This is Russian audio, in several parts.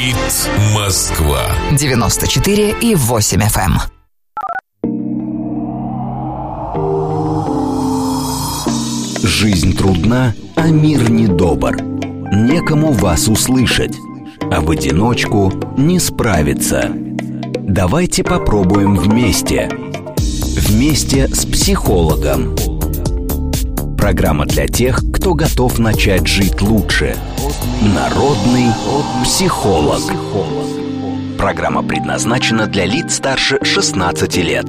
Говорит Москва. 94,8 FM. Жизнь трудна, а мир недобр. Некому вас услышать, а в одиночку не справиться. Давайте попробуем вместе. Вместе с психологом. Программа для тех, кто готов начать жить лучше. Народный психолог. Программа предназначена для лиц старше 16 лет.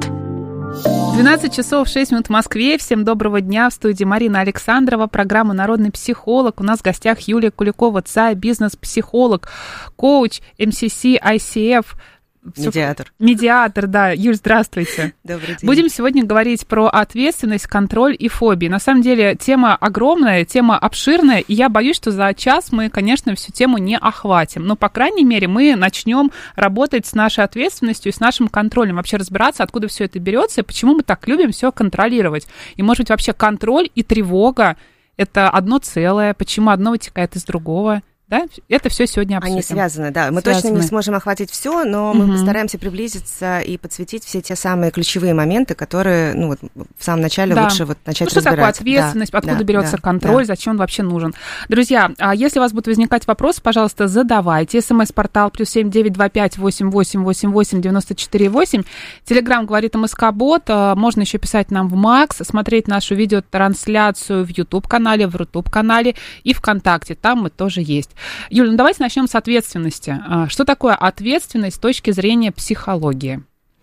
12 часов 6 минут в Москве. Всем доброго дня. В студии Марина Александрова. Программа «Народный психолог». У нас в гостях Юлия Куликова, ЦА, бизнес-психолог, коуч, МСС, ICF. Медиатор, да. Юль, здравствуйте. Добрый день. Будем сегодня говорить про ответственность, контроль и фобии. На самом деле тема огромная, тема обширная, и я боюсь, что за час мы, конечно, всю тему не охватим. Но, по крайней мере, мы начнем работать с нашей ответственностью и с нашим контролем, вообще разбираться, откуда все это берется и почему мы так любим все контролировать. И, может быть, вообще контроль и тревога – это одно целое, почему одно вытекает из другого. Да? Это все сегодня обсудим. Они связаны, да. Мы точно не сможем охватить все, но мы постараемся приблизиться и подсветить все те самые ключевые моменты, которые, в самом начале лучше начать разбирать. Что такое ответственность, откуда берется контроль, зачем он вообще нужен? Друзья, если у вас будут возникать вопросы, пожалуйста, задавайте. СМС-портал +7 925 8888 94 8. Телеграм говорит МСК-бот. Можно еще писать нам в Макс, смотреть нашу видеотрансляцию в YouTube-канале, в Рутуб-канале и ВКонтакте. Там мы тоже есть. Юля, давайте начнем с ответственности. Что такое ответственность с точки зрения психологии?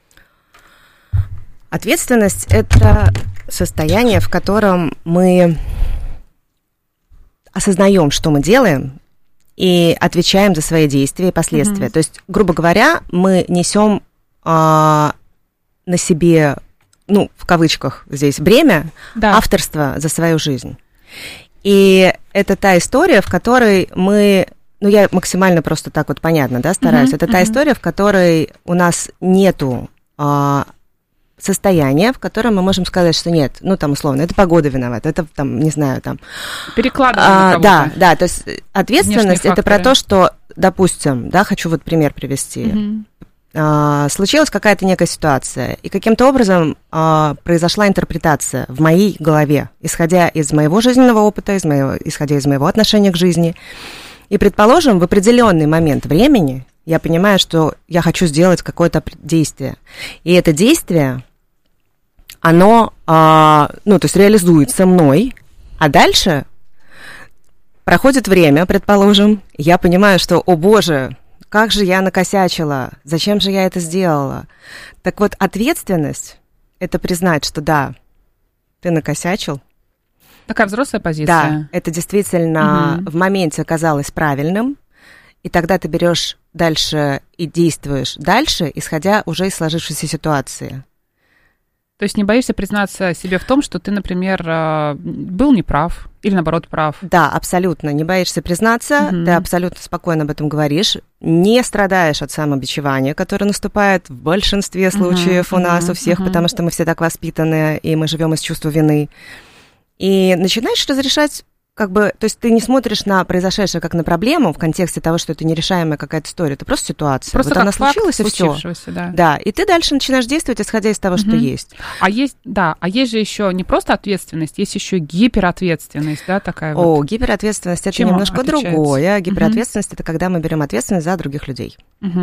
Ответственность – это состояние, в котором мы осознаем, что мы делаем, и отвечаем за свои действия и последствия. То есть, грубо говоря, мы несем на себе, в кавычках здесь, бремя авторства за свою жизнь. И это та история, в которой мы, я максимально просто так понятно, стараюсь, это та история, в которой у нас нету состояния, в котором мы можем сказать, что нет, условно, это погода виновата, это не знаю, перекладываем на кого-то. Да, то есть ответственность это про то, что, допустим, хочу пример привести. Случилась какая-то некая ситуация, и каким-то образом произошла интерпретация в моей голове, исходя из моего жизненного опыта, исходя из моего отношения к жизни. И, предположим, в определенный момент времени я понимаю, что я хочу сделать какое-то действие. И это действие, оно, то есть реализуется мной, а дальше проходит время, предположим, я понимаю, что, о боже, как же я накосячила, зачем же я это сделала? Так вот, ответственность – это признать, что да, ты накосячил. Такая взрослая позиция. Да, это действительно в моменте оказалось правильным, и тогда ты берешь дальше и действуешь дальше, исходя уже из сложившейся ситуации. То есть не боишься признаться себе в том, что ты, например, был неправ или, наоборот, прав? Да, абсолютно. Не боишься признаться, ты абсолютно спокойно об этом говоришь, не страдаешь от самобичевания, которое наступает в большинстве случаев у нас, у всех, потому что мы все так воспитаны, и мы живем из чувства вины. И начинаешь разрешать, то есть ты не смотришь на произошедшее как на проблему в контексте того, что это нерешаемая какая-то история, это просто ситуация. Просто она случилась, и все. Да, и ты дальше начинаешь действовать, исходя из того, что есть. А есть же еще не просто ответственность, есть еще гиперответственность, такая вот. Гиперответственность – это немножко другое. Гиперответственность – это когда мы берем ответственность за других людей.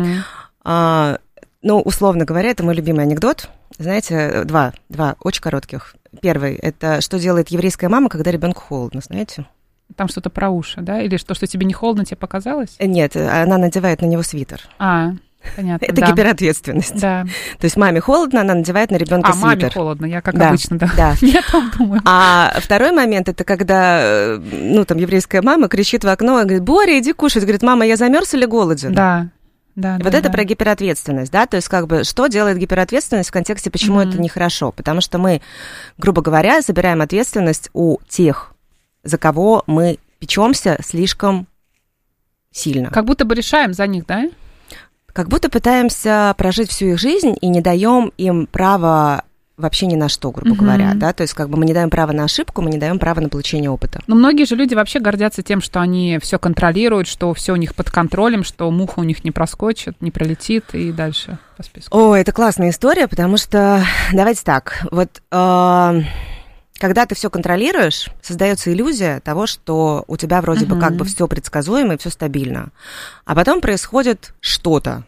Условно говоря, это мой любимый анекдот. Знаете, два очень коротких. Первый – это что делает еврейская мама, когда ребенку холодно, знаете? Там что-то про уши, да? Или что тебе не холодно, тебе показалось? Нет, она надевает на него свитер. Понятно. Это гиперответственность. Да. То есть маме холодно, она надевает на ребенка свитер. Маме холодно, я как обычно, да. Я там думаю. А второй момент – это когда, еврейская мама кричит в окно и говорит: «Боря, иди кушать». Говорит: «Мама, я замерз или голоден?» Да. Это про гиперответственность, то есть что делает гиперответственность в контексте, почему это нехорошо? Потому что мы, грубо говоря, забираем ответственность у тех, за кого мы печемся слишком сильно. Как будто бы решаем за них, да? Как будто пытаемся прожить всю их жизнь и не даем им права вообще ни на что, грубо говоря, да, то есть как бы мы не даем права на ошибку, мы не даем права на получение опыта. Но многие же люди вообще гордятся тем, что они все контролируют, что все у них под контролем, что муха у них не проскочит, не пролетит и дальше по списку. О, это классная история, потому что, давайте так, вот когда ты все контролируешь, создается иллюзия того, что у тебя вроде бы как бы все предсказуемо и все стабильно, а потом происходит что-то.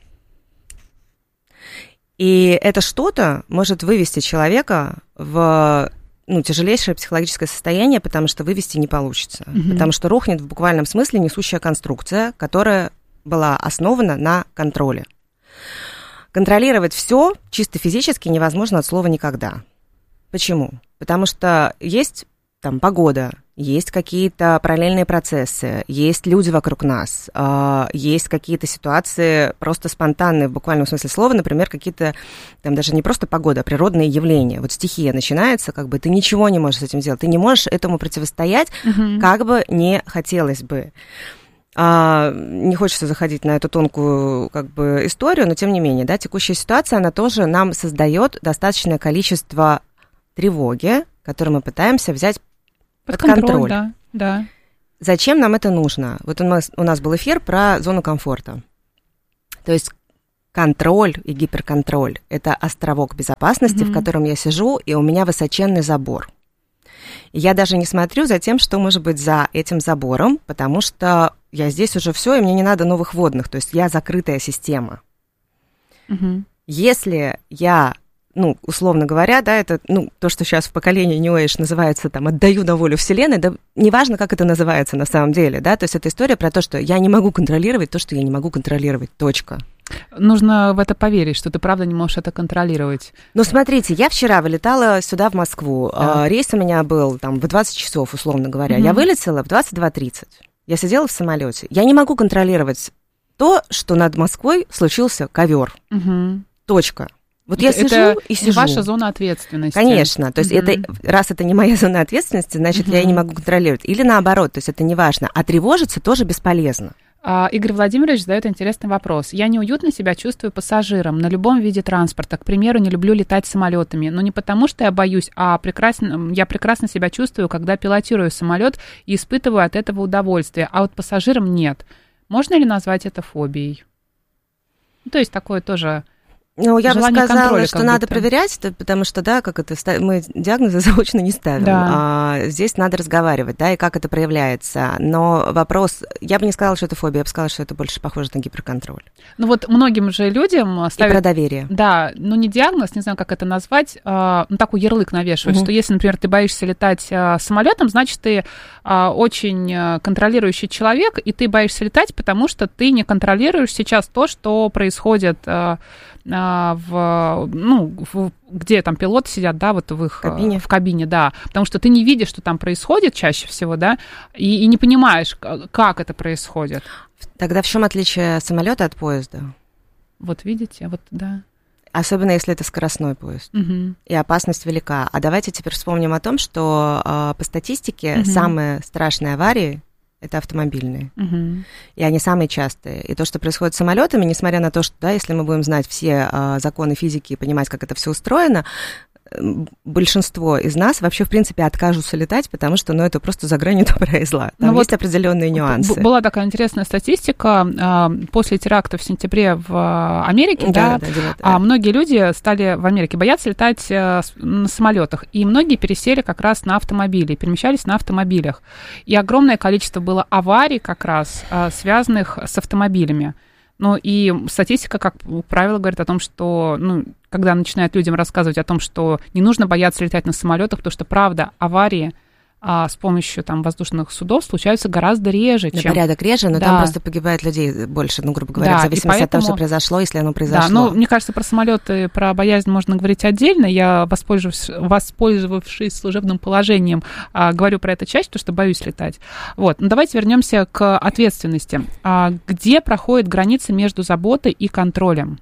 И это что-то может вывести человека в тяжелейшее психологическое состояние, потому что вывести не получится. Потому что рухнет в буквальном смысле несущая конструкция, которая была основана на контроле. Контролировать все чисто физически невозможно от слова «никогда». Почему? Потому что есть там погода, есть какие-то параллельные процессы, есть люди вокруг нас, есть какие-то ситуации просто спонтанные, в буквальном смысле слова, например, какие-то, там даже не просто погода, а природные явления. Вот стихия начинается, как бы ты ничего не можешь с этим сделать, ты не можешь этому противостоять, как бы не хотелось бы. Не хочется заходить на эту тонкую как бы историю, но тем не менее, да, текущая ситуация, она тоже нам создает достаточное количество тревоги, которую мы пытаемся взять под контроль. Да. Зачем нам это нужно? Вот у нас был эфир про зону комфорта. То есть контроль и гиперконтроль – это островок безопасности, в котором я сижу, и у меня высоченный забор. И я даже не смотрю за тем, что может быть за этим забором, потому что я здесь уже все, и мне не надо новых водных. То есть я закрытая система. Если я... условно говоря, да, это, то, что сейчас в поколении New Age называется, там, отдаю на волю Вселенной, да, неважно, как это называется на самом деле, да, то есть это история про то, что я не могу контролировать то, что я не могу контролировать, точка. Нужно в это поверить, что ты правда не можешь это контролировать. Смотрите, я вчера вылетала сюда, в Москву, рейс у меня был, там, в 20 часов, условно говоря, я вылетела в 22:30, я сидела в самолете, я не могу контролировать то, что над Москвой случился ковер, точка. Вот я сижу и сижу. Это ваша зона ответственности. Конечно. То есть раз это не моя зона ответственности, значит, я не могу контролировать. Или наоборот, то есть это не важно. А тревожиться тоже бесполезно. Игорь Владимирович задает интересный вопрос. Я неуютно себя чувствую пассажиром на любом виде транспорта. К примеру, не люблю летать самолетами. Но не потому, что я боюсь, а я прекрасно себя чувствую, когда пилотирую самолет и испытываю от этого удовольствие. А вот пассажирам нет. Можно ли назвать это фобией? То есть такое тоже... я бы сказала, что надо проверять, потому что, да, мы диагнозы заочно не ставим. Да. Здесь надо разговаривать, да, и как это проявляется. Но вопрос, я бы не сказала, что это фобия, я бы сказала, что это больше похоже на гиперконтроль. Вот многим же людям ставят... И про доверие. Да, не диагноз, не знаю, как это назвать, такой ярлык навешивают, что если, например, ты боишься летать самолетом, значит, ты очень контролирующий человек, и ты боишься летать, потому что ты не контролируешь сейчас то, что происходит... где там пилоты сидят, да, вот в кабине, да, потому что ты не видишь, что там происходит чаще всего, да, и не понимаешь, как это происходит. Тогда в чем отличие самолета от поезда? Вот видите, вот да. Особенно если это скоростной поезд, и опасность велика. А давайте теперь вспомним о том, что по статистике самые страшные аварии это автомобильные. И они самые частые. И то, что происходит с самолетами, несмотря на то, что, да, если мы будем знать все законы физики и понимать, как это все устроено, большинство из нас вообще, в принципе, откажутся летать, потому что, это просто за гранью добра и зла. Там есть определенные нюансы. Была такая интересная статистика. После теракта в сентябре в Америке, многие люди стали в Америке бояться летать на самолетах, и многие пересели как раз на автомобили, перемещались на автомобилях. И огромное количество было аварий как раз, связанных с автомобилями. И статистика, как правило, говорит о том, что, когда начинают людям рассказывать о том, что не нужно бояться летать на самолетах, потому что, правда, аварии с помощью воздушных судов случаются гораздо реже, чем... На порядок реже, но там просто погибает людей больше, грубо говоря, в зависимости от того, что произошло, если оно произошло. Да, мне кажется, про самолеты, про боязнь можно говорить отдельно. Я, воспользовавшись служебным положением, говорю про это чаще, потому что боюсь летать. Давайте вернемся к ответственности. Где проходит граница между заботой и контролем?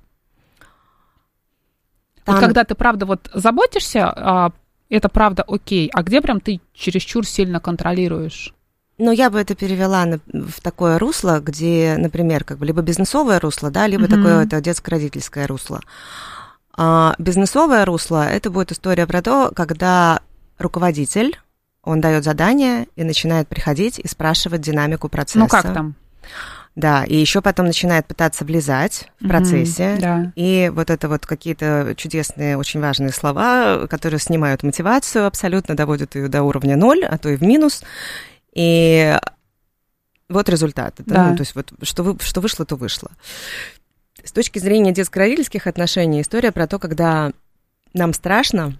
Когда ты, правда, заботишься... Это правда окей. А где прям ты чересчур сильно контролируешь? Я бы это перевела в такое русло, где, например, либо бизнесовое русло, да, либо такое детско-родительское русло. Бизнесовое русло – это будет история про то, когда руководитель, он дает задание и начинает приходить и спрашивать динамику процесса. Ну, как там? Да, и еще потом начинает пытаться влезать в процессе. Да. И вот это вот какие-то чудесные, очень важные слова, которые снимают мотивацию абсолютно, доводят ее до уровня 0, а то и в минус. И вот результат. Да? Ну, то есть вот что вышло, то вышло. С точки зрения детско-родительских отношений, история про то, когда нам страшно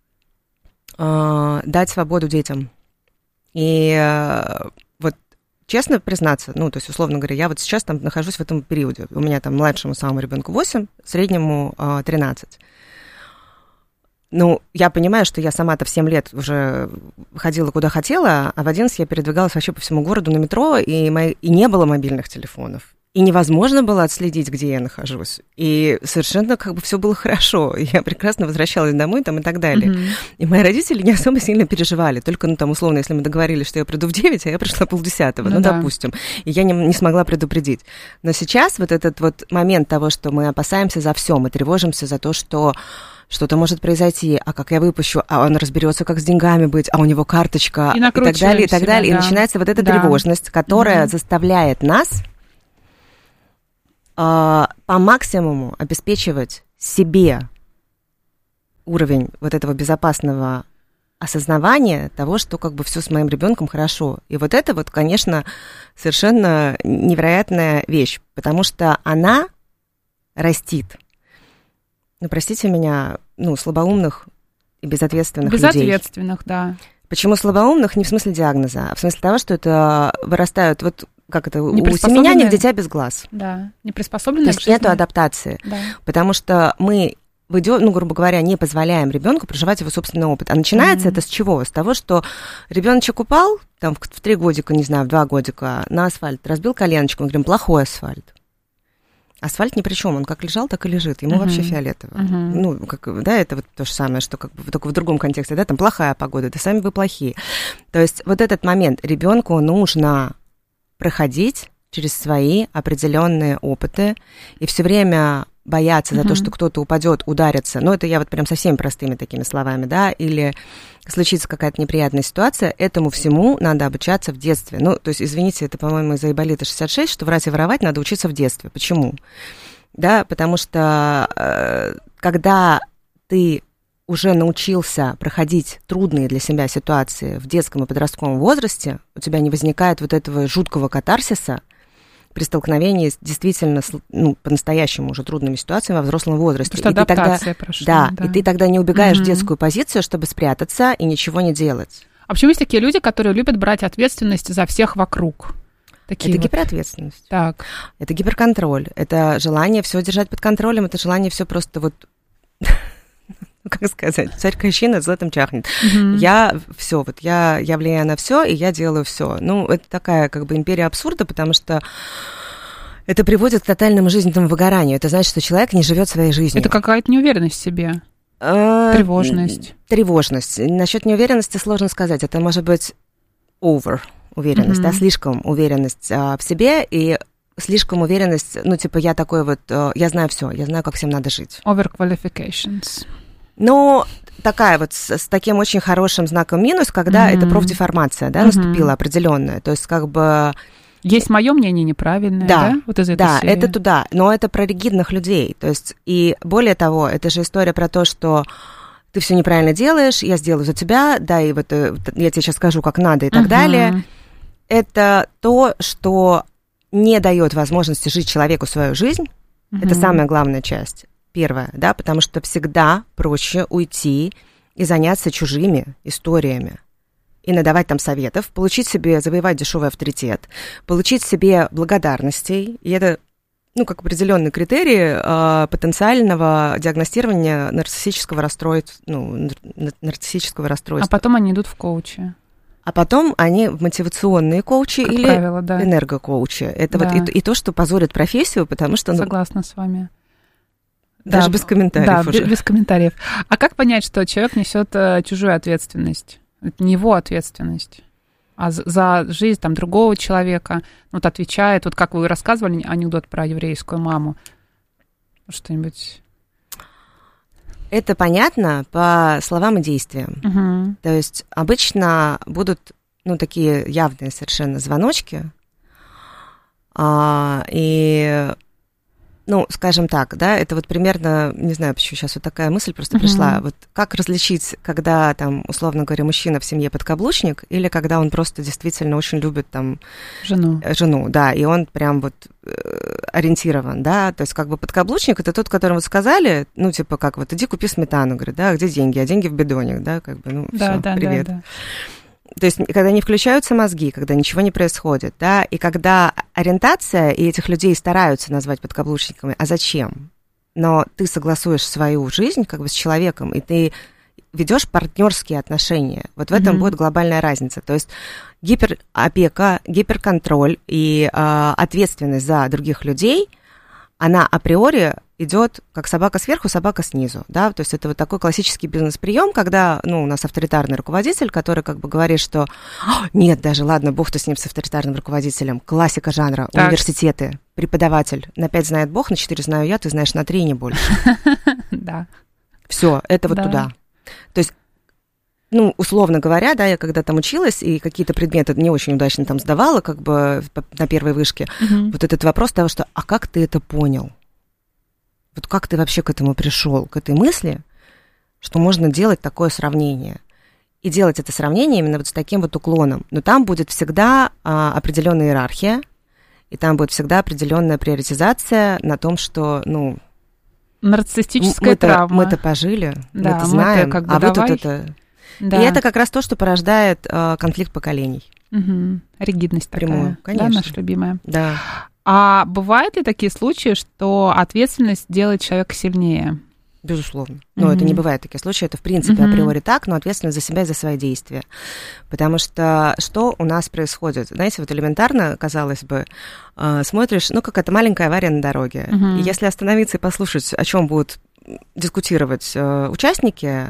дать свободу детям. И вот честно признаться, ну, то есть, условно говоря, я вот сейчас там нахожусь в этом периоде. У меня там младшему самому ребенку 8, среднему 13. Ну, я понимаю, что я сама-то в 7 лет уже ходила куда хотела, а в 11 я передвигалась вообще по всему городу на метро, и не было мобильных телефонов. И невозможно было отследить, где я нахожусь. И совершенно как бы все было хорошо. Я прекрасно возвращалась домой там, и так далее. И мои родители не особо сильно переживали. Только, ну, там, условно, если мы договорились, что я приду в 9, а я пришла 9:30, ну, допустим. И я не смогла предупредить. Но сейчас вот этот вот момент того, что мы опасаемся за все, мы тревожимся за то, что что-то может произойти, а как я выпущу, а он разберется, как с деньгами быть, а у него карточка, и так далее, и так далее. Да. И начинается вот эта тревожность, которая заставляет нас по максимуму обеспечивать себе уровень вот этого безопасного осознавания того, что как бы все с моим ребенком хорошо. И вот это вот, конечно, совершенно невероятная вещь, потому что она растит, ну, простите меня, ну, слабоумных и безответственных людей. Безответственных, да. Почему слабоумных? Не в смысле диагноза, а в смысле того, что это вырастают, вот как это, у семеняник дитя без глаз. Да, не приспособленные. То есть нету адаптации. Да. Потому что мы, ну, грубо говоря, не позволяем ребенку проживать его собственный опыт. А начинается это с чего? С того, что ребеночек упал там, в 3 годика, не знаю, в 2 годика на асфальт, разбил коленочку, мы говорим, плохой асфальт. Асфальт ни при чем, он как лежал, так и лежит, ему вообще фиолетово. Ну, как, да, это вот то же самое, что как бы только в другом контексте, да, там плохая погода, да сами вы плохие. То есть вот этот момент, ребенку нужно проходить через свои определенные опыты и все время бояться за то, что кто-то упадет, ударится. Ну, это я вот прям совсем простыми такими словами, да, или случится какая-то неприятная ситуация, этому всему надо обучаться в детстве. Ну, то есть, извините, это, по-моему, из Айболита 66, что врать и воровать надо учиться в детстве. Почему? Да, потому что когда ты уже научился проходить трудные для себя ситуации в детском и подростковом возрасте, у тебя не возникает вот этого жуткого катарсиса при столкновении с действительно, ну, по-настоящему уже трудными ситуациями во взрослом возрасте. Потому что адаптация прошла. Да, и ты тогда не убегаешь в детскую позицию, чтобы спрятаться и ничего не делать. А почему есть такие люди, которые любят брать ответственность за всех вокруг? Такие это гиперответственность. Так. Это гиперконтроль. Это желание все держать под контролем, это желание все просто вот... как сказать, царь Кощей над златом чахнет. Я все, вот я влияю на все, и я делаю все. Ну, это такая как бы империя абсурда, потому что это приводит к тотальному жизненному выгоранию. Это значит, что человек не живет своей жизнью. Это какая-то неуверенность в себе. Тревожность. Тревожность. Насчет неуверенности сложно сказать. Это может быть уверенность, да, слишком уверенность в себе и слишком уверенность, ну, типа, я такой вот, я знаю все, я знаю, как всем надо жить. Overqualifications. Ну, такая вот с таким очень хорошим знаком минус, когда это профдеформация, да, наступила определенная. То есть, как бы... Есть мое мнение неправильное, да? Вот из этой серии. Это туда, но это про ригидных людей. То есть, и более того, это же история про то, что ты все неправильно делаешь, я сделаю за тебя, да, и вот я тебе сейчас скажу, как надо, и так далее. Это то, что не дает возможности жить человеку свою жизнь. Это самая главная часть. Первое, да, потому что всегда проще уйти и заняться чужими историями и надавать там советов, получить себе, завоевать дешевый авторитет, получить себе благодарностей, и это, ну, как определенный критерий потенциального диагностирования нарциссического расстройства, А потом они идут в коучи. А потом они в мотивационные коучи как или правило, энергокоучи. Это вот и то, что позорит профессию, потому что... Согласна с вами. Даже без комментариев уже. Да, без комментариев. А как понять, что человек несет чужую ответственность? Это не его ответственность, а за жизнь там другого человека. Вот отвечает, вот как вы рассказывали анекдот про еврейскую маму. Что-нибудь... Это понятно по словам и действиям. Угу. То есть обычно будут, такие явные совершенно звоночки, и, скажем так, да, это вот примерно, не знаю, почему сейчас вот такая мысль просто пришла, вот как различить, когда там, условно говоря, мужчина в семье подкаблучник, или когда он просто действительно очень любит там жену, да, и он прям вот ориентирован, да, то есть как бы подкаблучник это тот, которому сказали, как вот иди купи сметану, говорит, да, где деньги, а деньги в бидоне, да, как бы, да, всё, да, привет. Да. То есть, когда не включаются мозги, когда ничего не происходит, да, и когда ориентация, и этих людей стараются назвать подкаблучниками, а зачем? Но ты согласуешь свою жизнь как бы с человеком, и ты ведешь партнерские отношения. Вот в этом будет глобальная разница. То есть гиперопека, гиперконтроль и ответственность за других людей, она априори идет как собака сверху, собака снизу, да, то есть это вот такой классический бизнес-прием, когда, у нас авторитарный руководитель, который как бы говорит, что нет, даже, ладно, бог ты с ним, с авторитарным руководителем, классика жанра, так. Университеты, преподаватель, на 5 знает бог, на 4 знаю я, ты знаешь на 3 и не больше. Да. Все, это вот туда. То есть, условно говоря, да, я когда там училась и какие-то предметы не очень удачно там сдавала, как бы на первой вышке, вот этот вопрос того, что, а как ты это понял? Вот как ты вообще к этому пришел, к этой мысли, что можно делать такое сравнение? И делать это сравнение именно вот с таким вот уклоном. Но там будет всегда определенная иерархия, и там будет всегда определенная приоритизация на том, что, нарциссическая травма. Мы-то пожили, да, мы это знаем, как бы а давай. вы тут это... Да. И это как раз то, что порождает конфликт поколений. Угу. Ригидность прямую, такая, да, наша любимая. Да. А бывают ли такие случаи, что ответственность делает человека сильнее? Безусловно. Но это не бывает такие случаи, это в принципе априори так, но ответственность за себя и за свои действия. Потому что у нас происходит? Знаете, вот элементарно, казалось бы, смотришь, какая-то маленькая авария на дороге. И если остановиться и послушать, о чем будут дискутировать участники,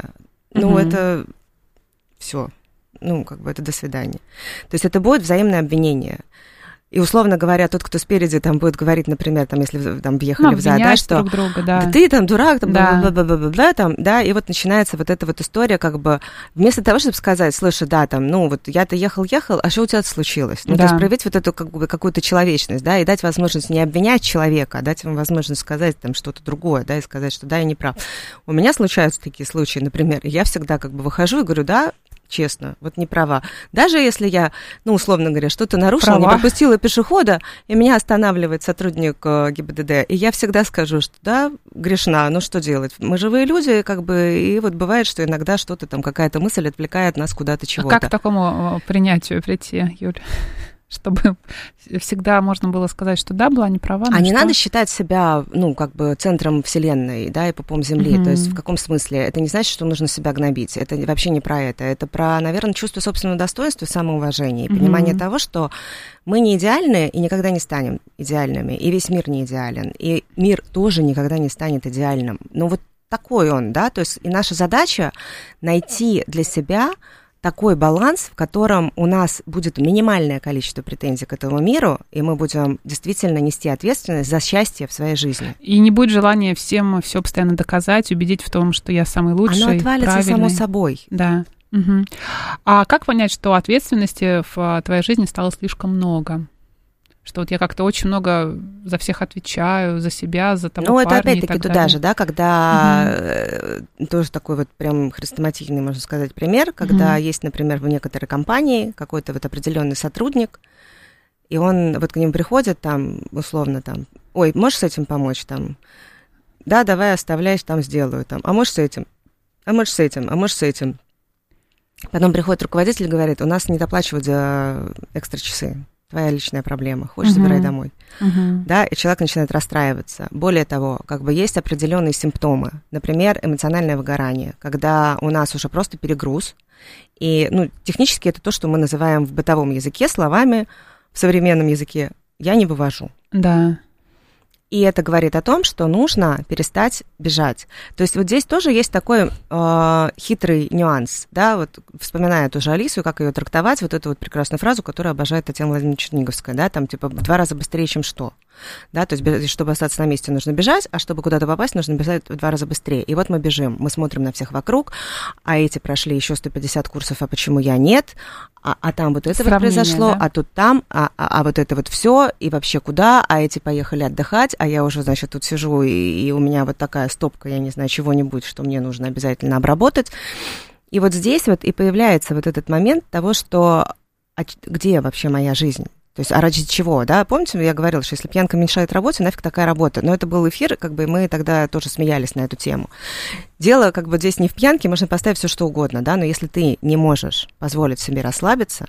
это все. Это до свидания. То есть это будет взаимное обвинение. И, условно говоря, тот, кто спереди там будет говорить, например, там, если там въехали в зад, да, что друг друга, да. ты там дурак, там, да. Там, да, и вот начинается вот эта вот история, как бы, вместо того, чтобы сказать, слушай, да, там, вот я-то ехал, а что у тебя случилось? То есть проявить вот эту, как бы, какую-то человечность, да, и дать возможность не обвинять человека, а дать ему возможность сказать там что-то другое, да, и сказать, что да, я не прав. У меня случаются такие случаи, например, я всегда как бы выхожу и говорю, да, честно, вот не права. Даже если я, условно говоря, что-то нарушила, не пропустила пешехода, и меня останавливает сотрудник ГИБДД, и я всегда скажу, что да, грешна, что делать? Мы живые люди, как бы, и вот бывает, что иногда что-то там, какая-то мысль отвлекает нас куда-то чего-то. А как к такому принятию прийти, Юль? Чтобы всегда можно было сказать, что да, была не права. А не надо считать себя, как бы центром вселенной, да, и пупом земли. То есть в каком смысле? Это не значит, что нужно себя гнобить. Это вообще не про это. Это про, наверное, чувство собственного достоинства, самоуважения и понимание того, что мы не идеальны и никогда не станем идеальными. И весь мир не идеален. И мир тоже никогда не станет идеальным. Но вот такой он, да. То есть и наша задача найти для себя такой баланс, в котором у нас будет минимальное количество претензий к этому миру, и мы будем действительно нести ответственность за счастье в своей жизни. И не будет желания всем все постоянно доказать, убедить в том, что я самый лучший, оно отвалится правильный. само собой. Да. Угу. А как понять, что ответственности в твоей жизни стало слишком много? Что вот я как-то очень много за всех отвечаю, за себя, за того парня. Это опять-таки туда же, да, когда тоже такой вот прям хрестоматийный, можно сказать, пример, когда есть, например, в некоторой компании какой-то вот определенный сотрудник, и он вот к ним приходит там, условно, там, ой, можешь с этим помочь, там, да, давай оставляешь, там, сделаю, там, а можешь с этим, а можешь с этим, а можешь с этим. Потом приходит руководитель и говорит, у нас не доплачивают за экстра часы. Твоя личная проблема, хочешь, забирай домой. Да, и человек начинает расстраиваться. Более того, как бы есть определенные симптомы, например, эмоциональное выгорание, когда у нас уже просто перегруз, и, технически это то, что мы называем в бытовом языке словами, в современном языке «я не вывожу». Да. И это говорит о том, что нужно перестать бежать. То есть вот здесь тоже есть такой хитрый нюанс, да, вот вспоминая тоже Алису, как ее трактовать, вот эту вот прекрасную фразу, которую обожает Татьяна Владимировна Черниговская, да, там типа в 2 раза быстрее, чем что. Да, то есть, чтобы остаться на месте, нужно бежать, а чтобы куда-то попасть, нужно бежать в 2 раза быстрее. И вот мы бежим, мы смотрим на всех вокруг, а эти прошли еще 150 курсов, а почему я нет? А там вот это вот произошло, да? А тут там, а вот это вот все, и вообще куда? А эти поехали отдыхать, а я уже, значит, тут сижу, и у меня вот такая стопка, я не знаю, чего-нибудь, что мне нужно обязательно обработать. И вот здесь вот и появляется вот этот момент того, что где вообще моя жизнь? То есть, а ради чего, да? Помните, я говорила, что если пьянка мешает работе, нафиг такая работа. Но это был эфир, как бы мы тогда тоже смеялись на эту тему. Дело как бы здесь не в пьянке, можно поставить все что угодно, да, но если ты не можешь позволить себе расслабиться,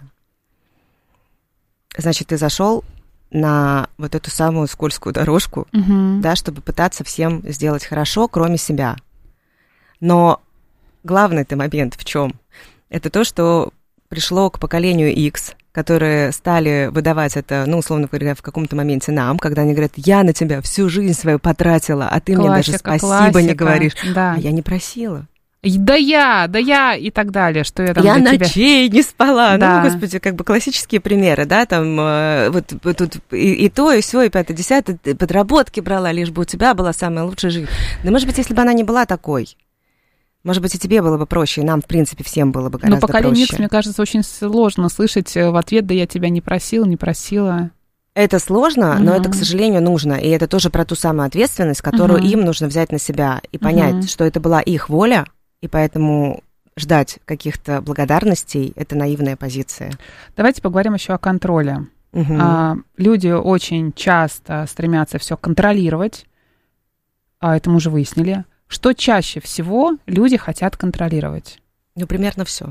значит, ты зашел на вот эту самую скользкую дорожку, да, чтобы пытаться всем сделать хорошо, кроме себя. Но главный-то момент в чем? Это то, что пришло к поколению X, которые стали выдавать это, ну, условно говоря, в каком-то моменте нам, когда они говорят, я на тебя всю жизнь свою потратила, а ты мне даже спасибо не говоришь. Да. А я не просила. Да я, и так далее, что я там я ночей не спала. Да. Ну, господи, как бы классические примеры, да, там вот тут и то, и все, и 5-10, подработки брала, лишь бы у тебя была самая лучшая жизнь. Да, может быть, если бы она не была такой, может быть, и тебе было бы проще, и нам, в принципе, всем было бы гораздо проще. Но поколению X, мне кажется, очень сложно слышать в ответ, да я тебя не просила, не просила. Это сложно, но это, к сожалению, нужно. И это тоже про ту самую ответственность, которую им нужно взять на себя и понять, что это была их воля, и поэтому ждать каких-то благодарностей – это наивная позиция. Давайте поговорим еще о контроле. Люди очень часто стремятся все контролировать, это мы уже выяснили. Что чаще всего люди хотят контролировать? Ну, примерно все.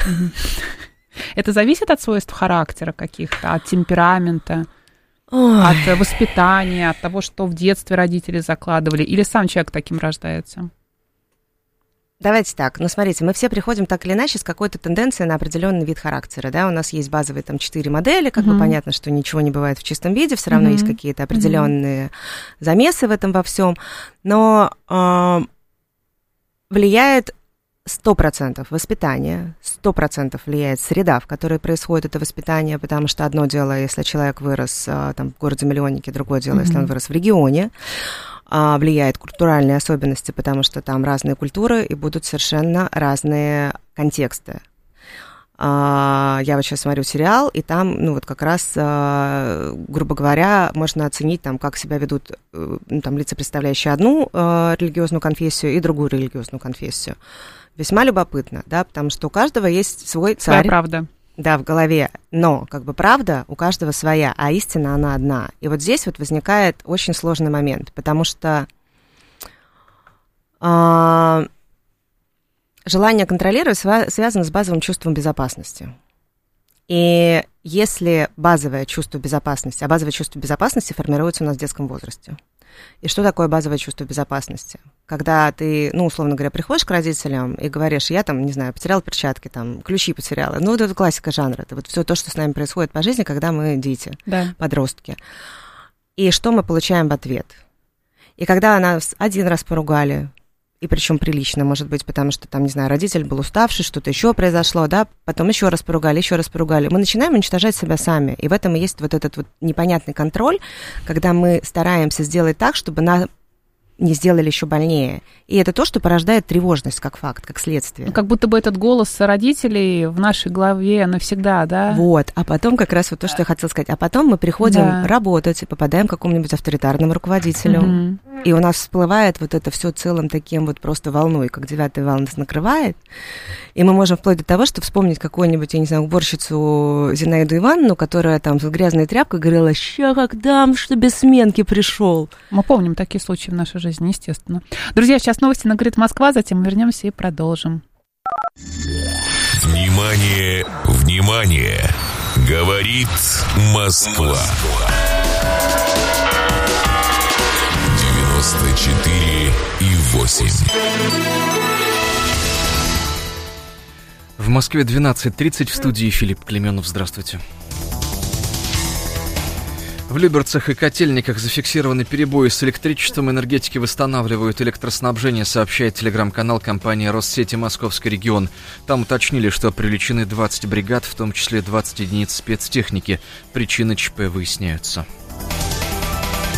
Это зависит от свойств характера каких-то, от темперамента, от воспитания, от того, что в детстве родители закладывали, или сам человек таким рождается? Давайте так, ну смотрите, мы все приходим так или иначе с какой-то тенденцией на определенный вид характера, да, у нас есть базовые там 4 модели, как бы понятно, что ничего не бывает в чистом виде, все равно есть какие-то определенные замесы в этом во всем, но влияет 100% воспитание, 100% влияет среда, в которой происходит это воспитание, потому что одно дело, если человек вырос там в городе-миллионнике, другое дело, если он вырос в регионе, влияет культуральные особенности, потому что там разные культуры и будут совершенно разные контексты. Я вот сейчас смотрю сериал, и там, ну вот как раз, грубо говоря, можно оценить, там, как себя ведут там, лица, представляющие одну религиозную конфессию и другую религиозную конфессию. Весьма любопытно, да, потому что у каждого есть свой царь. Своя правда. Да, в голове, но как бы правда у каждого своя, а истина она одна. И вот здесь вот возникает очень сложный момент, потому что желание контролировать связано с базовым чувством безопасности. И если базовое чувство безопасности, а базовое чувство безопасности формируется у нас в детском возрасте. И что такое базовое чувство безопасности? Когда ты, ну, условно говоря, приходишь к родителям и говоришь, я там, не знаю, потеряла перчатки, там, ключи потеряла. Ну, вот это классика жанра. Это вот все то, что с нами происходит по жизни, когда мы дети, подростки. И что мы получаем в ответ? И когда нас один раз поругали, и причем прилично, может быть, потому что там, не знаю, родитель был уставший, что-то еще произошло, да, потом еще раз поругали, мы начинаем уничтожать себя сами, и в этом и есть вот этот вот непонятный контроль, когда мы стараемся сделать так, чтобы нам не сделали еще больнее. И это то, что порождает тревожность как факт, как следствие. Ну, как будто бы этот голос родителей в нашей голове навсегда, да? Вот, а потом как раз вот то, что я хотела сказать. А потом мы приходим работать и попадаем к какому-нибудь авторитарному руководителю. И у нас всплывает вот это все целым таким вот просто волной, как 9-я волна нас накрывает. И мы можем вплоть до того, что вспомнить какую-нибудь, я не знаю, уборщицу Зинаиду Ивановну, которая там с грязной тряпкой говорила, ща как дам, что без сменки пришел. Мы помним такие случаи в нашей жизни, естественно. Друзья, сейчас новости на «Говорит Москва», затем мы вернемся и продолжим. Внимание, внимание! Говорит Москва. 94,8. В Москве 12:30, в студии Филипп Клеменов. Здравствуйте. В Люберцах и Котельниках зафиксированы перебои с электричеством. Энергетики восстанавливают электроснабжение, сообщает телеграм-канал компании «Россети Московский регион». Там уточнили, что привлечены 20 бригад, в том числе 20 единиц спецтехники. Причины ЧП выясняются.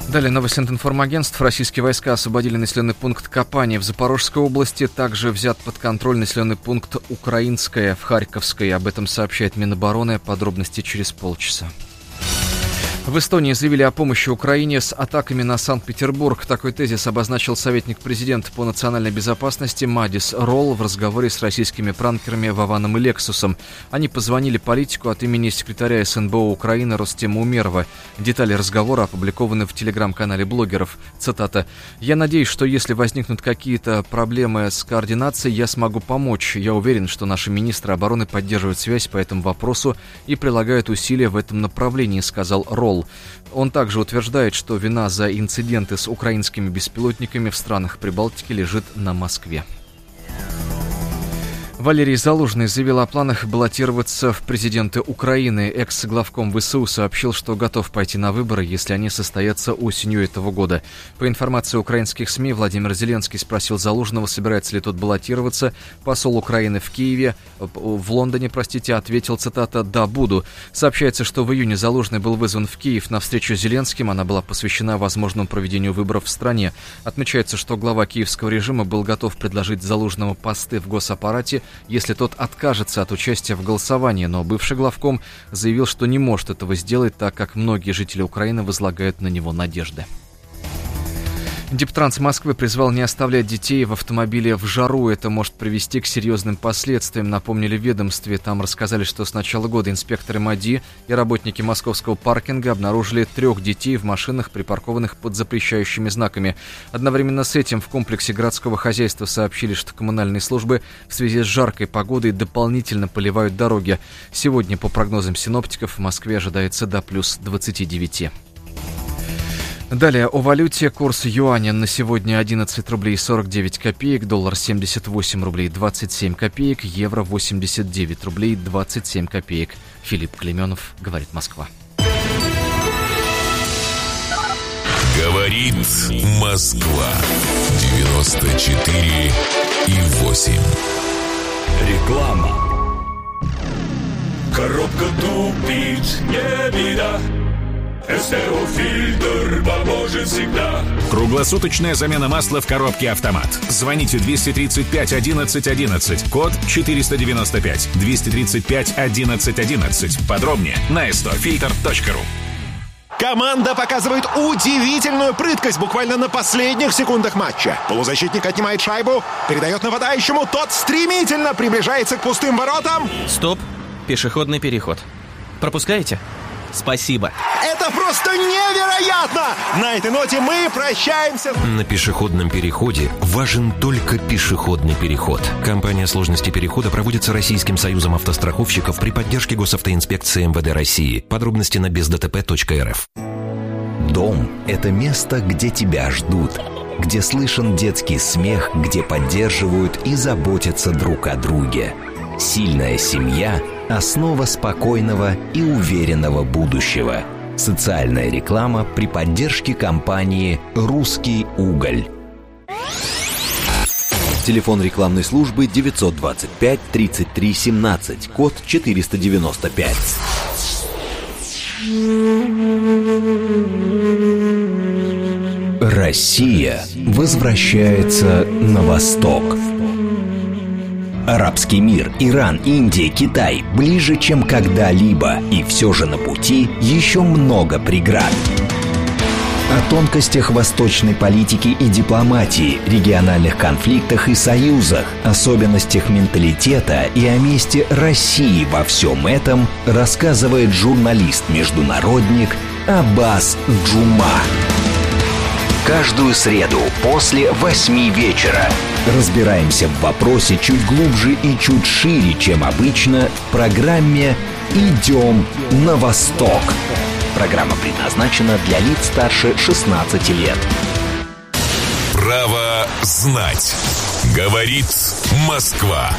Далее новости от информагентств. Российские войска освободили населенный пункт Копани в Запорожской области. Также взят под контроль населенный пункт Украинское в Харьковской. Об этом сообщает Минобороны. Подробности через полчаса. В Эстонии заявили о помощи Украине с атаками на Санкт-Петербург. Такой тезис обозначил советник президента по национальной безопасности Мадис Ролл в разговоре с российскими пранкерами Вованом и Лексусом. Они позвонили политику от имени секретаря СНБО Украины Ростема Умерова. Детали разговора опубликованы в телеграм-канале блогеров. Цитата. «Я надеюсь, что если возникнут какие-то проблемы с координацией, я смогу помочь. Я уверен, что наши министры обороны поддерживают связь по этому вопросу и прилагают усилия в этом направлении», сказал Ролл. Он также утверждает, что вина за инциденты с украинскими беспилотниками в странах Прибалтики лежит на Москве. Валерий Залужный заявил о планах баллотироваться в президенты Украины. Экс-главком ВСУ сообщил, что готов пойти на выборы, если они состоятся осенью этого года. По информации украинских СМИ, Владимир Зеленский спросил Залужного, собирается ли тот баллотироваться. Посол Украины в Лондоне, ответил, цитата, «Да, буду». Сообщается, что в июне Залужный был вызван в Киев на встречу с Зеленским. Она была посвящена возможному проведению выборов в стране. Отмечается, что глава киевского режима был готов предложить Залужному посты в госаппарате, если тот откажется от участия в голосовании, но бывший главком заявил, что не может этого сделать, так как многие жители Украины возлагают на него надежды. Диптранс Москвы призвал не оставлять детей в автомобиле в жару. Это может привести к серьезным последствиям, напомнили в ведомстве. Там рассказали, что с начала года инспекторы МАДИ и работники московского паркинга обнаружили 3 детей в машинах, припаркованных под запрещающими знаками. Одновременно с этим в комплексе городского хозяйства сообщили, что коммунальные службы в связи с жаркой погодой дополнительно поливают дороги. Сегодня, по прогнозам синоптиков, в Москве ожидается до плюс 29. Далее о валюте. Курс юаня на сегодня 11 рублей 49 копеек, доллар 78 рублей 27 копеек, евро 89 рублей 27 копеек. Филипп Клейменов, говорит Москва. Говорит Москва. 94,8. Реклама. Коробка тупит, не беда. СТО-фильтр поможет всегда. Круглосуточная замена масла в коробке «Автомат». Звоните 235 11 11, код 495, 235 11 11. Подробнее на stofilter.ru. Команда показывает удивительную прыткость буквально на последних секундах матча. Полузащитник отнимает шайбу, передает нападающему, тот стремительно приближается к пустым воротам. Стоп, пешеходный переход. Пропускаете? Спасибо. Это просто невероятно! На этой ноте мы прощаемся. На пешеходном переходе важен только пешеходный переход. Компания сложности перехода проводится Российским союзом автостраховщиков при поддержке Госавтоинспекции МВД России. Подробности на бездтп.рф. Дом – это место, где тебя ждут, где слышен детский смех, где поддерживают и заботятся друг о друге. Сильная семья – основа спокойного и уверенного будущего. Социальная реклама при поддержке компании «Русский уголь». Телефон рекламной службы 925 33 17, код 495. Россия возвращается на восток. Арабский мир, Иран, Индия, Китай ближе, чем когда-либо. И все же на пути еще много преград. О тонкостях восточной политики и дипломатии, региональных конфликтах и союзах, особенностях менталитета и о месте России во всем этом рассказывает журналист-международник Аббас Джума. Каждую среду после 8 вечера разбираемся в вопросе чуть глубже и чуть шире, чем обычно, в программе «Идем на восток». Программа предназначена для лиц старше 16 лет. Право знать. Говорит Москва.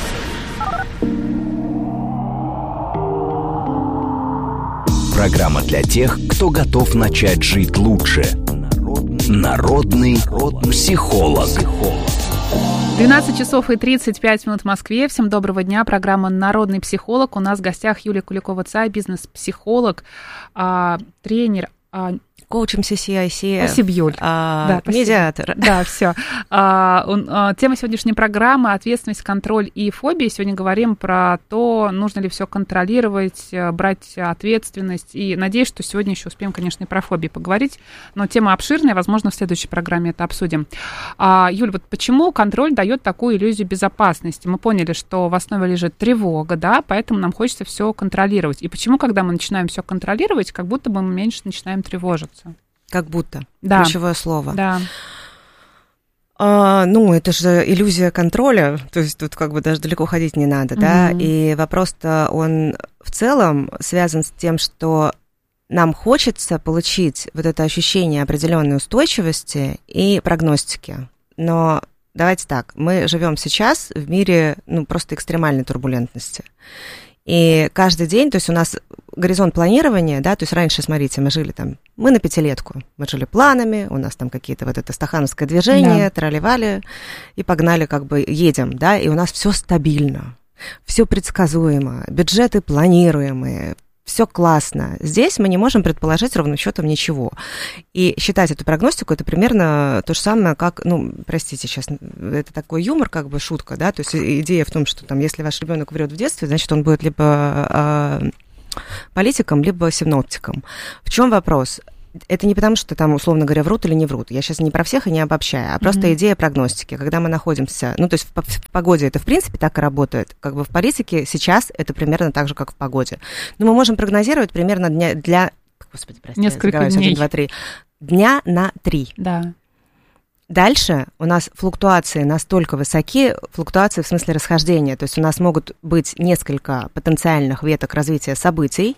Программа для тех, кто готов начать жить лучше. Народный психолог. 12 часов и 35 минут в Москве. Всем доброго дня. Программа «Народный психолог». У нас в гостях Юлия Куликова-Цай, бизнес-психолог, тренер, коучем CCIC. Спасибо, Юль. Медиатор. Да, все. Тема сегодняшней программы — ответственность, контроль и фобии. Сегодня говорим про то, нужно ли все контролировать, брать ответственность. И надеюсь, что сегодня еще успеем, конечно, и про фобии поговорить. Но тема обширная, возможно, в следующей программе это обсудим. Юль, вот почему контроль дает такую иллюзию безопасности? Мы поняли, что в основе лежит тревога, да, поэтому нам хочется все контролировать. И почему, когда мы начинаем все контролировать, как будто бы мы меньше начинаем тревожиться? Как будто. Да. Ключевое слово. Да. Это же иллюзия контроля, то есть тут как бы даже далеко ходить не надо, да, и вопрос-то он в целом связан с тем, что нам хочется получить вот это ощущение определенной устойчивости и прогностики, но давайте так, мы живем сейчас в мире, просто экстремальной турбулентности. И каждый день, то есть у нас горизонт планирования, да, то есть раньше, смотрите, мы на пятилетку, мы жили планами, у нас там какие-то вот это стахановское движение, трали-вали, и погнали, как бы едем, да, и у нас все стабильно, все предсказуемо, бюджеты планируемые, все классно. Здесь мы не можем предположить ровным счетом ничего. И считать эту прогностику — это примерно то же самое, как, простите, сейчас это такой юмор, как бы шутка, да, то есть идея в том, что там, если ваш ребенок врет в детстве, значит, он будет либо политиком, либо синоптиком. В чем вопрос? Это не потому, что там, условно говоря, врут или не врут. Я сейчас не про всех и не обобщаю, а просто идея прогностики. Когда мы находимся... то есть в погоде это, в принципе, так и работает. Как бы в политике сейчас это примерно так же, как в погоде. Но мы можем прогнозировать примерно несколько дней. 1, 2, 3. Дня на 3. Да. Дальше у нас флуктуации настолько высоки, флуктуации в смысле расхождения. То есть у нас могут быть несколько потенциальных веток развития событий,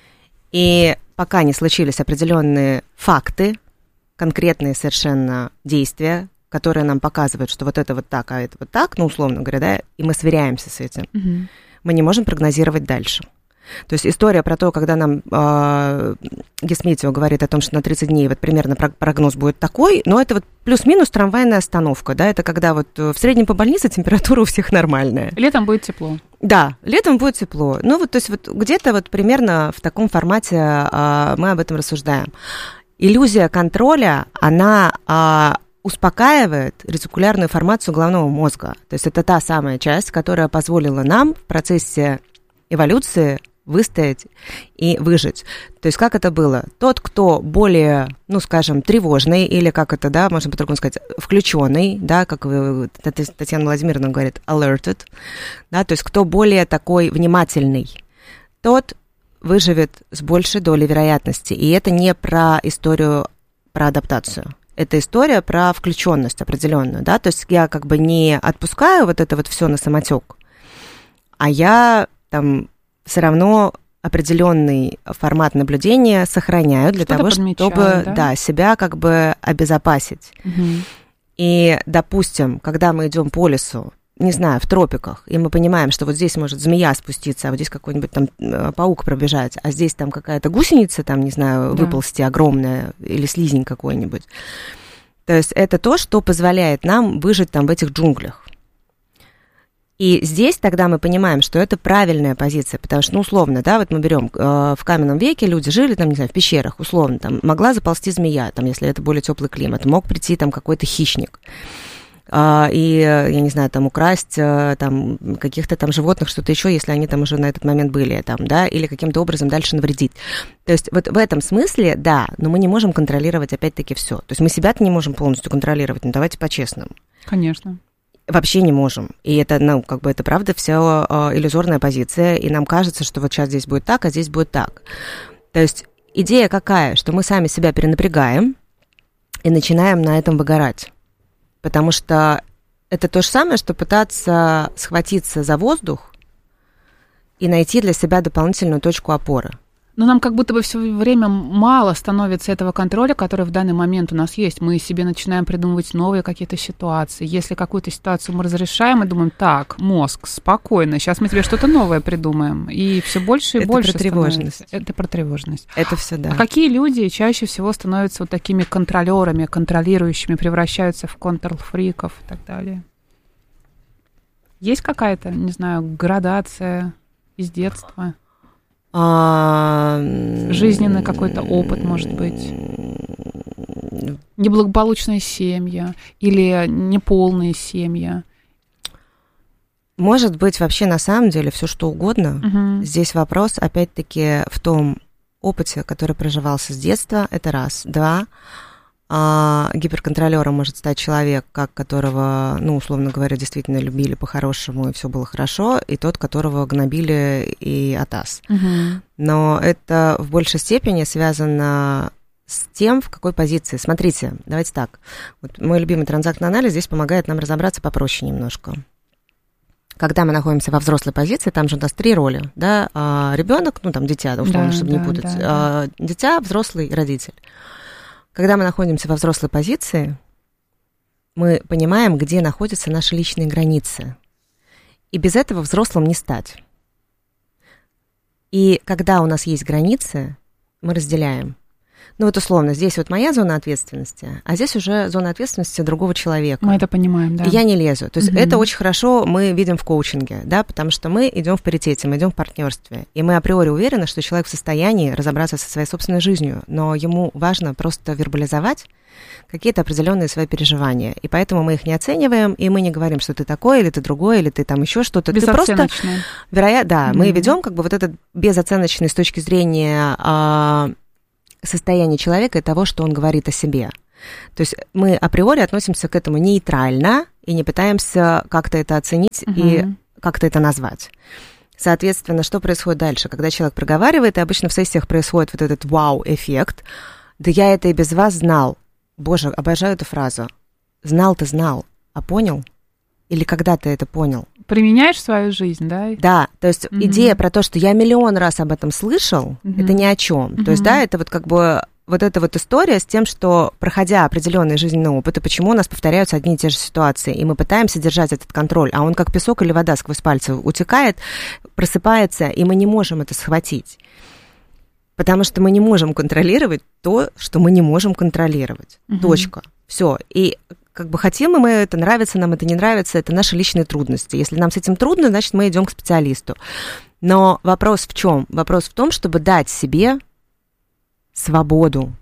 и пока не случились определенные факты, конкретные совершенно действия, которые нам показывают, что вот это вот так, а это вот так, условно говоря, да, и мы сверяемся с этим, мы не можем прогнозировать дальше. То есть история про то, когда нам Гесметио говорит о том, что на 30 дней вот примерно прогноз будет такой, но это вот плюс-минус трамвайная остановка, да, это когда вот в среднем по больнице температура у всех нормальная. Летом будет тепло. Да, летом будет тепло. То есть вот где-то вот примерно в таком формате мы об этом рассуждаем. Иллюзия контроля, она успокаивает ретикулярную формацию головного мозга. То есть это та самая часть, которая позволила нам в процессе эволюции выстоять и выжить. То есть как это было? Тот, кто более, тревожный, или как это, да, можно по-другому сказать, включенный, да, как Татьяна Владимировна говорит, alerted, да, то есть кто более такой внимательный, тот выживет с большей долей вероятности. И это не про историю, про адаптацию. Это история про включенность определенную, да, то есть я как бы не отпускаю вот это вот все на самотек, а я там все равно определенный формат наблюдения сохраняю для того, чтобы себя как бы обезопасить. И, допустим, когда мы идем по лесу, не знаю, в тропиках, и мы понимаем, что вот здесь может змея спуститься, а вот здесь какой-нибудь там паук пробежать, а здесь там какая-то гусеница, там, не знаю, выползти огромная, или слизень какой-нибудь. То есть это то, что позволяет нам выжить там в этих джунглях. И здесь тогда мы понимаем, что это правильная позиция, потому что, условно, да, вот мы берем в каменном веке, люди жили там, не знаю, в пещерах, условно, там могла заползти змея, там, если это более теплый климат, мог прийти там какой-то хищник, и, я не знаю, там украсть там каких-то там животных, что-то еще, если они там уже на этот момент были, там, да, или каким-то образом дальше навредить. То есть вот в этом смысле, да, но мы не можем контролировать опять-таки все. То есть мы себя-то не можем полностью контролировать, но давайте по-честному. Конечно. Вообще не можем. И это, это правда все иллюзорная позиция, и нам кажется, что вот сейчас здесь будет так, а здесь будет так. То есть идея какая? Что мы сами себя перенапрягаем и начинаем на этом выгорать. Потому что это то же самое, что пытаться схватиться за воздух и найти для себя дополнительную точку опоры. Но нам как будто бы все время мало становится этого контроля, который в данный момент у нас есть. Мы себе начинаем придумывать новые какие-то ситуации. Если какую-то ситуацию мы разрешаем, мы думаем, так, мозг, спокойно, сейчас мы тебе что-то новое придумаем. И все больше и больше становится. Это про тревожность. Это все, да. А какие люди чаще всего становятся вот такими контролерами, контролирующими, превращаются в контрол-фриков и так далее? Есть какая-то, не знаю, градация из детства? Жизненный какой-то опыт, может быть? Неблагополучные семьи или неполные семьи? Может быть, вообще на самом деле все что угодно. Здесь вопрос, опять-таки, в том опыте, который проживался с детства, это раз. Два, гиперконтролером может стать человек, как которого, ну, условно говоря, действительно любили по-хорошему, и все было хорошо, и тот, которого гнобили и атас. Но это в большей степени связано с тем, в какой позиции. Смотрите, давайте так. Вот мой любимый транзактный анализ здесь помогает нам разобраться попроще немножко. Когда мы находимся во взрослой позиции, там же у нас 3 роли, да, ребенок, ну, там, дитя, условно, чтобы не путать, дитя, взрослый, родитель. Когда мы находимся во взрослой позиции, мы понимаем, где находятся наши личные границы. И без этого взрослым не стать. И когда у нас есть границы, мы разделяем. Ну вот условно, здесь вот моя зона ответственности, а здесь уже зона ответственности другого человека. Мы это понимаем, да. И я не лезу. То есть это очень хорошо мы видим в коучинге, да, потому что мы идем в паритете, мы идем в партнерстве. И мы априори уверены, что человек в состоянии разобраться со своей собственной жизнью, но ему важно просто вербализовать какие-то определенные свои переживания. И поэтому мы их не оцениваем, и мы не говорим, что ты такой, или ты другой, или ты там еще что-то. Ты просто, вероятно, мы ведем как бы вот этот безоценочный с точки зрения состояние человека и того, что он говорит о себе. То есть мы априори относимся к этому нейтрально и не пытаемся как-то это оценить и как-то это назвать. Соответственно, что происходит дальше? Когда человек проговаривает, и обычно в сессиях происходит вот этот вау-эффект. Да я это и без вас знал. Боже, обожаю эту фразу. Знал-то знал, а понял? Или когда ты это понял? Применяешь в свою жизнь, да? Да, то есть идея про то, что я миллион раз об этом слышал, это ни о чем. То есть, да, это вот как бы вот эта вот история с тем, что, проходя определенные жизненные опыты, почему у нас повторяются одни и те же ситуации, и мы пытаемся держать этот контроль, а он как песок или вода сквозь пальцы утекает, просыпается, и мы не можем это схватить. Потому что мы не можем контролировать то, что мы не можем контролировать. Точка. Все. И как бы хотим мы это, нравится нам это, не нравится, это наши личные трудности. Если нам с этим трудно, значит, мы идем к специалисту. Но вопрос в чем? Вопрос в том, чтобы дать себе свободу.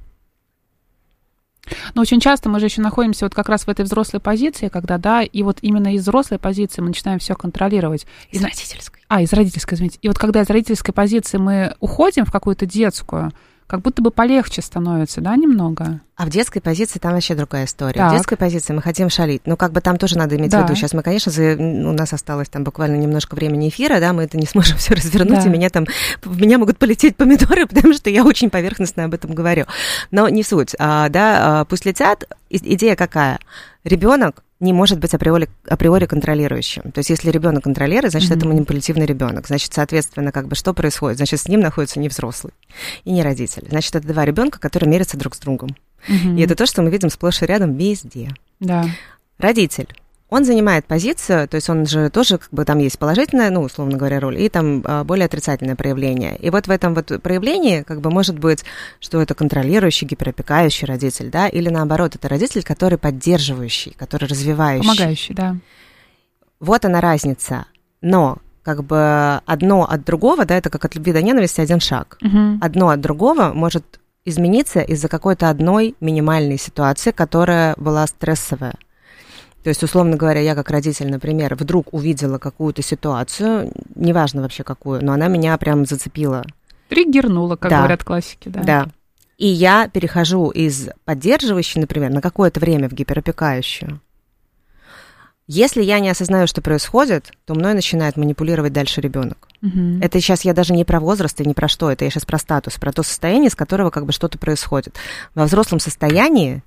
Но очень часто мы же еще находимся вот как раз в этой взрослой позиции, когда, да, и вот именно из взрослой позиции мы начинаем все контролировать. Из родительской. Из родительской, извините. И вот когда из родительской позиции мы уходим в какую-то детскую, как будто бы полегче становится, да, немного? А в детской позиции там вообще другая история. Так. В детской позиции мы хотим шалить. Ну, как бы там тоже надо иметь в виду. Сейчас мы, конечно, у нас осталось там буквально немножко времени эфира, да, мы это не сможем все развернуть, и в меня могут полететь помидоры, потому что я очень поверхностно об этом говорю. Но не суть. Пусть летят. Идея какая? Ребенок не может быть априори контролирующим. То есть, если ребенок контролирует, значит, это манипулятивный ребенок. Значит, соответственно, как бы что происходит? Значит, с ним находится не взрослый и не родитель. Значит, это 2 ребенка, которые мерятся друг с другом. И это то, что мы видим сплошь и рядом везде. Да. Родитель. Он занимает позицию, то есть он же тоже, как бы, там есть положительная, ну, условно говоря, роль, и там более отрицательное проявление. И вот в этом вот проявлении, как бы, может быть, что это контролирующий, гиперопекающий родитель, да, или наоборот, это родитель, который поддерживающий, который развивающий. Помогающий, да. Вот она разница. Но, как бы, одно от другого, да, это как от любви до ненависти 1 шаг. Одно от другого может измениться из-за какой-то одной минимальной ситуации, которая была стрессовая. То есть, условно говоря, я как родитель, например, вдруг увидела какую-то ситуацию, неважно вообще какую, но она меня прям зацепила. Триггернула, как говорят классики, да. Да. И я перехожу из поддерживающей, например, на какое-то время в гиперопекающую. Если я не осознаю, что происходит, то мной начинает манипулировать дальше ребенок. Это сейчас я даже не про возраст и не про что, это я сейчас про статус, про то состояние, с которого как бы что-то происходит. Во взрослом состоянии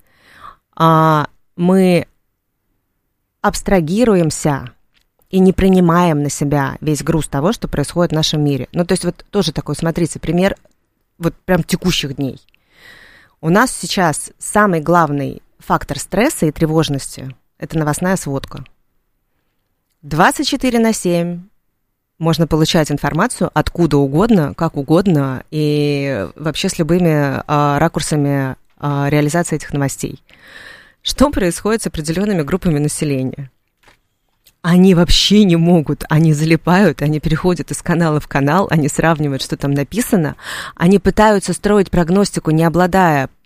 мы абстрагируемся и не принимаем на себя весь груз того, что происходит в нашем мире. Ну, то есть вот тоже такой, смотрите, пример вот прям текущих дней. У нас сейчас самый главный фактор стресса и тревожности – это новостная сводка. 24/7 можно получать информацию откуда угодно, как угодно, и вообще с любыми ракурсами реализации этих новостей. Что происходит с определенными группами населения? Они вообще не могут, они залипают, они переходят из канала в канал, они сравнивают, что там написано, они пытаются строить прогностику, не обладая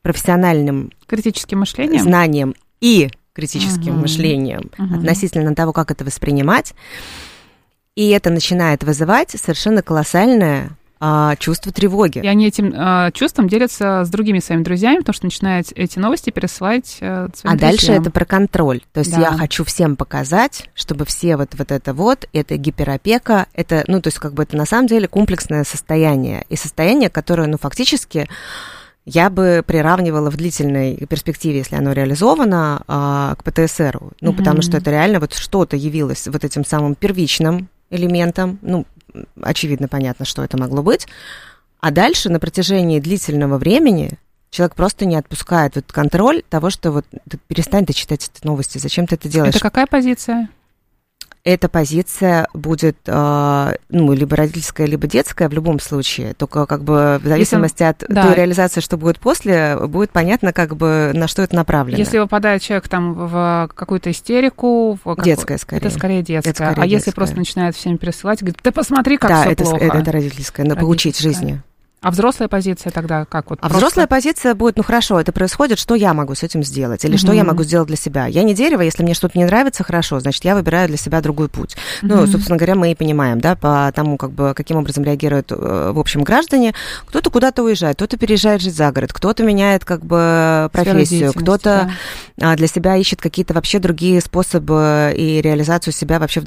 профессиональным критическим мышлением, знанием и критическим мышлением относительно того, как это воспринимать. И это начинает вызывать совершенно колоссальное чувство тревоги. И они этим чувством делятся с другими своими друзьями, потому что начинают эти новости пересылать своим друзьям. Дальше это про контроль. То есть я хочу всем показать, чтобы все вот это гиперопека, это, ну, то есть как бы это на самом деле комплексное состояние. И состояние, которое, ну, фактически я бы приравнивала в длительной перспективе, если оно реализовано, к ПТСРу. Ну, потому что это реально вот что-то явилось вот этим самым первичным элементом, ну, очевидно, понятно, что это могло быть. А дальше на протяжении длительного времени человек просто не отпускает вот контроль того, что вот перестань ты читать эти новости, зачем ты это делаешь? Это какая позиция? Эта позиция будет, ну, либо родительская, либо детская в любом случае. Только как бы в зависимости от той реализации, что будет после, будет понятно, как бы на что это направлено. Если выпадает человек там в какую-то истерику... Детская, скорее. Это скорее детская. Если просто начинает всем пересылать, говорит, ты посмотри, как все плохо. Да, это родительская, надо поучить жизни. А взрослая позиция тогда как? Вот взрослая позиция будет, ну хорошо, это происходит, что я могу с этим сделать? Или что я могу сделать для себя? Я не дерево, если мне что-то не нравится, хорошо, значит, я выбираю для себя другой путь. Ну, собственно говоря, мы и понимаем, да, по тому, как бы, каким образом реагируют, в общем, граждане. Кто-то куда-то уезжает, кто-то переезжает жить за город, кто-то меняет, как бы, профессию, кто-то для себя ищет какие-то вообще другие способы и реализацию себя вообще в